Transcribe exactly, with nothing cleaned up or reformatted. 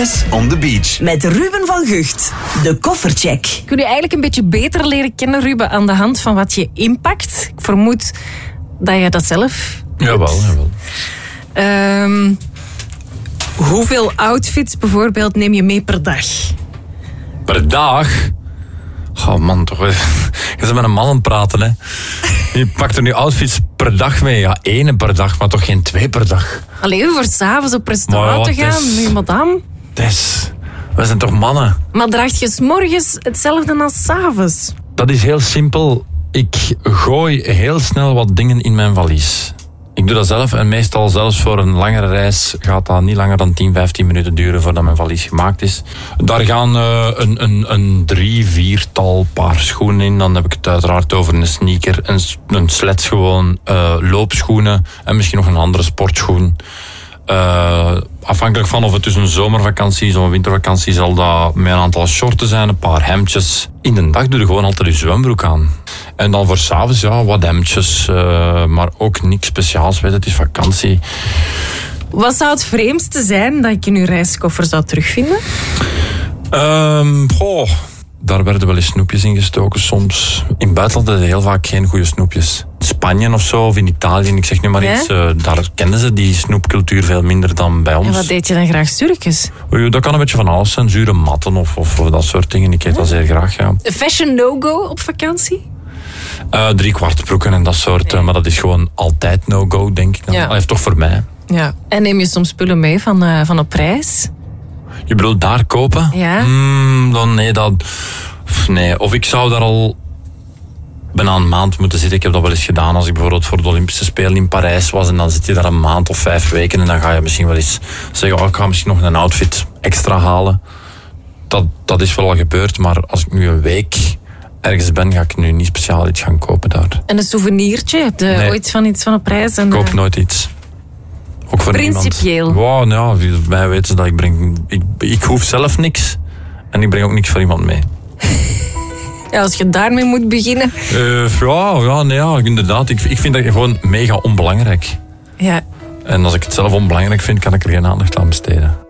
Ex on the beach. Met Ruben van Gucht. De koffercheck. Ik wil je eigenlijk een beetje beter leren kennen, Ruben, aan de hand van wat je inpakt. Ik vermoed dat je dat zelf doet. Jawel, jawel. Um, hoeveel outfits bijvoorbeeld neem je mee per dag? Per dag? Oh man, toch. Je bent met een man aan het praten, hè. Je pakt er nu outfits per dag mee. Ja, één per dag, maar toch geen twee per dag. Alleen voor s'avonds op restaurant te gaan, is... met madame. Tess, wij zijn toch mannen? Maar draagt je 's morgens hetzelfde als 's avonds? Dat is heel simpel. Ik gooi heel snel wat dingen in mijn valies. Ik doe dat zelf en meestal zelfs voor een langere reis gaat dat niet langer dan tien, vijftien minuten duren voordat mijn valies gemaakt is. Daar gaan uh, een, een, een drie, viertal paar schoenen in. Dan heb ik het uiteraard over een sneaker, een, een sleds gewoon, uh, loopschoenen en misschien nog een andere sportschoen. Uh, afhankelijk van of het dus een zomervakantie is of een wintervakantie zal dat met een aantal shorten zijn, een paar hemdjes. In de dag doe je gewoon altijd je zwembroek aan. En dan voor 's avonds, ja, wat hemdjes, uh, maar ook niks speciaals. Weet, het is vakantie. Wat zou het vreemdste zijn dat ik in uw reiskoffer zou terugvinden? Um, goh, daar werden wel eens snoepjes in gestoken soms. In het buitenland hadden ze heel vaak geen goede snoepjes. In Spanje of zo, of in Italië, ik zeg nu maar ja? iets, uh, daar kennen ze die snoepcultuur veel minder dan bij ons. En wat deed je dan graag? Sturkjes? Oei, dat kan een beetje van alles zijn, zure matten of, of, of dat soort dingen. Ik eet dat zeer graag, ja. Fashion no-go op vakantie? Uh, drie kwartbroeken en dat soort, uh, maar dat is gewoon altijd no-go, denk ik. Ja. Dat heeft toch voor mij. Ja. En neem je soms spullen mee van, uh, van op reis? Je bedoelt daar kopen? Ja. Mm, dan nee, dat... Nee, of ik zou daar al bijna een maand moeten zitten. Ik heb dat wel eens gedaan als ik bijvoorbeeld voor de Olympische Spelen in Parijs was. En dan zit je daar een maand of vijf weken. En dan ga je misschien wel eens zeggen, oh, ik ga misschien nog een outfit extra halen. Dat, dat is wel al gebeurd. Maar als ik nu een week ergens ben, ga ik nu niet speciaal iets gaan kopen daar. En een souvenirtje? Heb je Nee. ooit van iets van op reis? En, Ik koop uh, nooit iets. Ook voor Principieel. niemand. Wow, nou ja, bij mij weten ze dat ik breng... Ik, ik hoef zelf niks. En ik breng ook niks voor iemand mee. Ja, als je daarmee moet beginnen. Uh, ja, ja, nee, ja, inderdaad. Ik, ik vind dat gewoon mega onbelangrijk. Ja. En als ik het zelf onbelangrijk vind, kan ik er geen aandacht aan besteden.